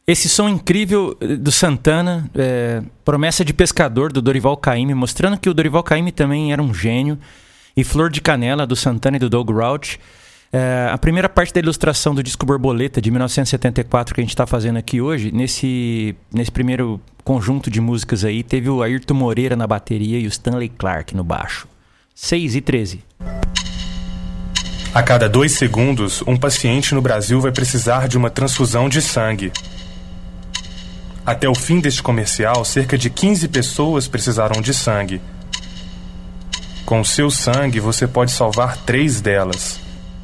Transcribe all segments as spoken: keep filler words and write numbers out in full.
Esse som incrível do Santana, é, Promessa de Pescador, do Dorival Caymmi, mostrando que o Dorival Caymmi também era um gênio. E Flor de Canela, do Santana e do Doug Rauch. É, a primeira parte da ilustração do disco Borboleta, de mil novecentos e setenta e quatro, que a gente está fazendo aqui hoje, nesse, nesse primeiro conjunto de músicas aí, teve o Ayrton Moreira na bateria e o Stanley Clarke no baixo. seis e treze. A cada dois segundos, um paciente no Brasil vai precisar de uma transfusão de sangue. Até o fim deste comercial, cerca de quinze pessoas precisarão de sangue. Com o seu sangue, você pode salvar três delas.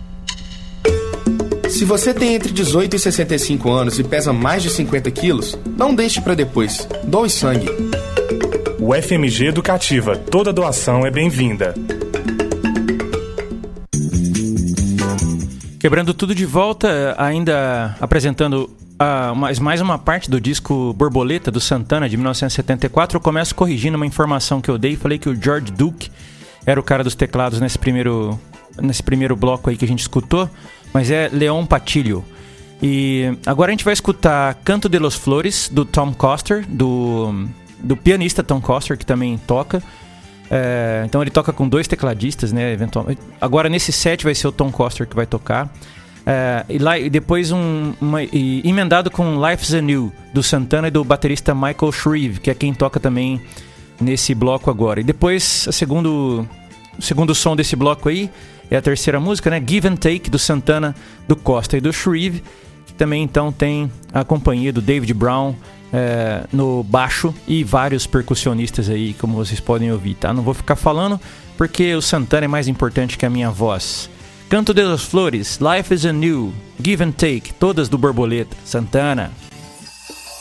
Se você tem entre dezoito e sessenta e cinco anos e pesa mais de cinquenta quilos, não deixe para depois. Doe sangue. O F M G Educativa. Toda doação é bem-vinda. Quebrando tudo de volta, ainda apresentando uh, mais, mais uma parte do disco Borboleta, do Santana, de mil novecentos e setenta e quatro. Eu começo corrigindo uma informação que eu dei. Falei que o George Duke era o cara dos teclados nesse primeiro, nesse primeiro bloco aí que a gente escutou, mas é Leon Patillo. E agora a gente vai escutar Canto de los Flores, do Tom Coster, do, do pianista Tom Coster, que também toca. É, então ele toca com dois tecladistas, né? Eventualmente. Agora nesse set vai ser o Tom Coster que vai tocar. É, e, lá, e depois um, uma, e, emendado com Life's Anew, do Santana e do baterista Michael Shreve, que é quem toca também nesse bloco agora. E depois a segundo, o segundo som desse bloco aí é a terceira música, né? Give and Take, do Santana, do Costa e do Shreve, que também então tem a companhia do David Brown é, no baixo e vários percussionistas aí, como vocês podem ouvir, tá? Não vou ficar falando porque o Santana é mais importante que a minha voz. Canto de las Flores, Life is Anew, Give and Take, todas do Borboleta, Santana.